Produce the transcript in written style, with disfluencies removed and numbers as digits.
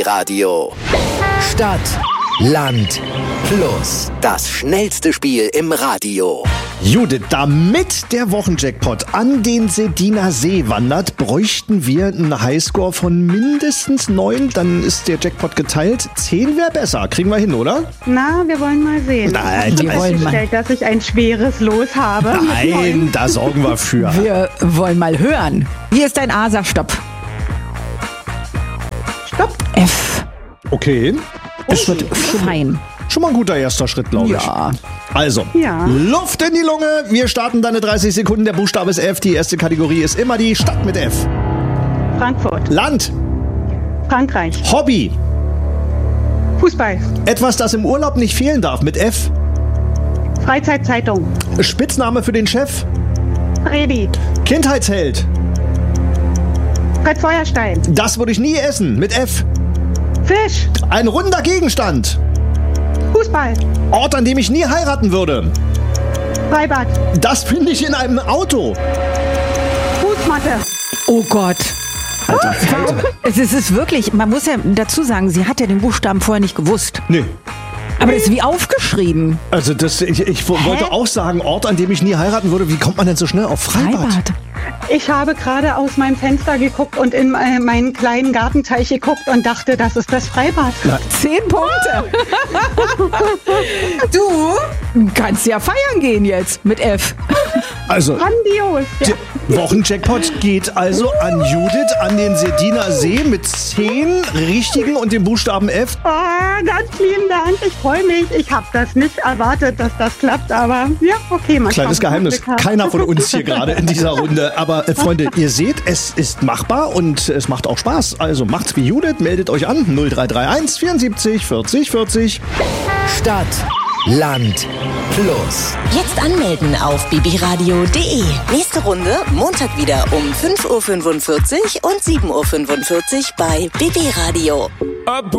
Radio. Stadt, Land, Plus. Das schnellste Spiel im Radio. Judith, damit der Wochenjackpot an den Sediner See wandert, bräuchten wir einen Highscore von mindestens 9. Dann ist der Jackpot geteilt. 10 wäre besser. Kriegen wir hin, oder? Na, wir wollen mal sehen. Nein, wir wollen mal. Dass ich ein schweres Los habe. Nein, da sorgen wir für. Wir wollen mal hören. Hier ist dein A, sag Stopp. Stopp. F. Okay. Es wird fein. Schon mal ein guter erster Schritt, glaube ich. Ja. Also, Ja. Luft in die Lunge. Wir starten deine 30 Sekunden. Der Buchstabe ist F. Die erste Kategorie ist immer die Stadt mit F. Frankfurt. Land. Frankreich. Hobby. Fußball. Etwas, das im Urlaub nicht fehlen darf mit F. Freizeitzeitung. Spitzname für den Chef. Redi. Kindheitsheld. Fred Feuerstein. Das würde ich nie essen mit F. Fisch. Ein runder Gegenstand. Fußball. Ort, an dem ich nie heiraten würde. Freibad. Das finde ich in einem Auto. Fußmatte. Oh Gott. Alter, es ist wirklich, man muss ja dazu sagen, sie hat ja den Buchstaben vorher nicht gewusst. Nee. Aber das ist wie aufgeschrieben. Also ich wollte auch sagen, Ort, an dem ich nie heiraten würde. Wie kommt man denn so schnell auf Freibad? Ich habe gerade aus meinem Fenster geguckt und in meinen kleinen Gartenteich geguckt und dachte, das ist das Freibad. 10 Punkte. Du kannst ja feiern gehen jetzt mit F. Also, Grandios. Ja. der Wochenjackpot geht also an Judith, an den Sediner See mit 10 richtigen und dem Buchstaben F. Ganz lieben Dank. Ich freue mich. Ich habe das nicht erwartet, dass das klappt, aber ja, okay. Kleines Geheimnis. Keiner von uns hier gerade in dieser Runde. Aber Freunde, ihr seht, es ist machbar und es macht auch Spaß. Also macht's wie Judith, meldet euch an. 0331 74 40 40. Stadt, Land, Plus. Jetzt anmelden auf bibiradio.de. Nächste Runde Montag wieder um 5.45 Uhr und 7.45 Uhr bei Bibi Radio.